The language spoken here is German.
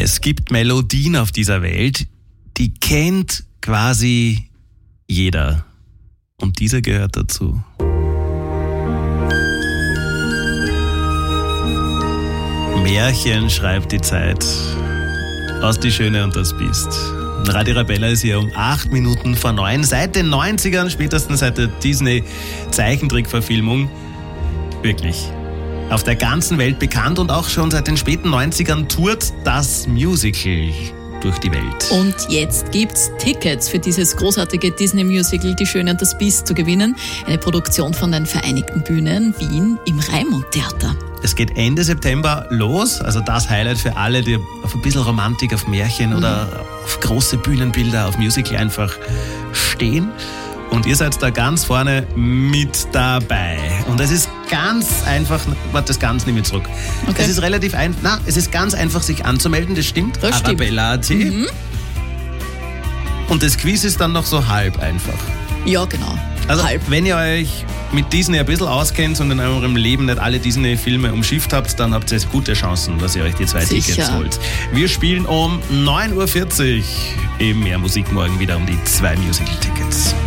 Es gibt Melodien auf dieser Welt, die kennt quasi jeder. Und diese gehört dazu. Märchen schreibt die Zeit aus Die Schöne und das Biest. Radio Arabella ist hier um 8 Minuten vor 9. Seit den 90ern, spätestens seit der Disney-Zeichentrickverfilmung, wirklich auf der ganzen Welt bekannt und auch schon seit den späten 90ern tourt das Musical durch die Welt. Und jetzt gibt's Tickets für dieses großartige Disney-Musical Die Schöne und das Biest zu gewinnen. Eine Produktion von den Vereinigten Bühnen Wien im Raimund-Theater. Es geht Ende September los, also das Highlight für alle, die auf ein bisschen Romantik, auf Märchen oder auf große Bühnenbilder, auf Musical einfach stehen. Und ihr seid da ganz vorne mit dabei. Und es ist ganz einfach, warte, das ganz nehme ich zurück. Okay. Es ist relativ einfach, es ist ganz einfach, sich anzumelden, das stimmt. Das stimmt. Arabella.at. Und das Quiz ist dann noch so halb einfach. Ja, genau. Also, halb. Wenn ihr euch mit Disney ein bisschen auskennt und in eurem Leben nicht alle Disney-Filme umschifft habt, dann habt ihr gute Chancen, dass ihr euch die 2 Tickets holt. Wir spielen um 9.40 Uhr im Mehr Musik morgen wieder um die 2 Musical-Tickets.